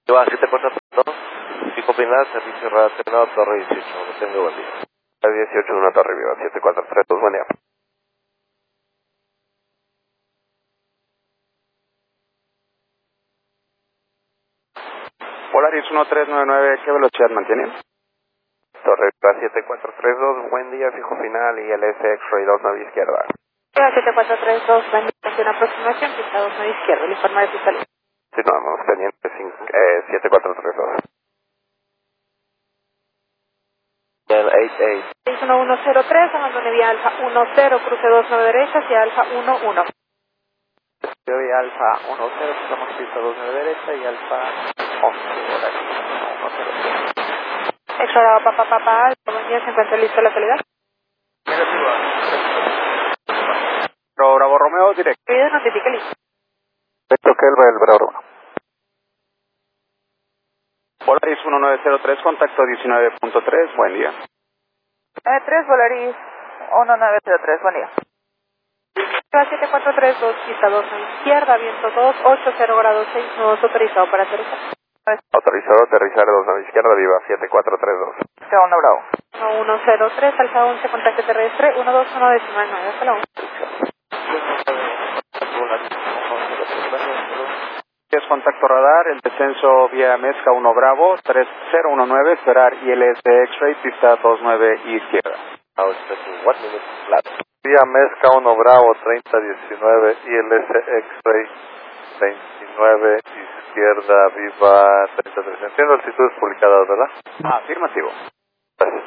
Viva 742, fijo final, servicio relacionado, Torre 18, no tengo buen día. 18, una Torre Viva, 7432, buen día. Polaris 1399, ¿qué velocidad mantiene? Torre Viva 7432, buen día, fijo final, ILS X-Ray 29 izquierda. Viva 7432, buen día, estación aproximación, pista 29 izquierda, el informe de tu salud. Sí, no, vamos pendiente, 7432. El 88. 61103, abandone vía Alfa 10, cruce 29 derecha hacia Alfa 11. Yo vi Alfa 10, estamos pista 29 derecha y Alfa 11, horario 10. Explorado papá, Alfa, buen día, se encuentra listo la salida. Bravo Romeo, directo. Pedido, notifique listo. Esto que el Bravo. Polaris 1903, contacto 19.3, buen día. 93, Polaris 1903, buen día. Viva 7432, pista 2 izquierda, viento 2, 80 grados 6, nudos autorizado para aterrizar. Autorizado aterrizar 29 izquierda, Viva 7432. Segundo Bravo. 103, Alfa 11, contacto terrestre, 12119, hasta la 1. Es contacto radar, el descenso vía Mezca 1 Bravo, 3019, esperar ILS X-Ray, pista 29 izquierda. Now expecting 1 minute flat. Vía Mezca 1 Bravo 3019, ILS X-Ray 29 izquierda, Viva 33. Entiendo altitudes publicadas, ¿verdad? Afirmativo. Gracias.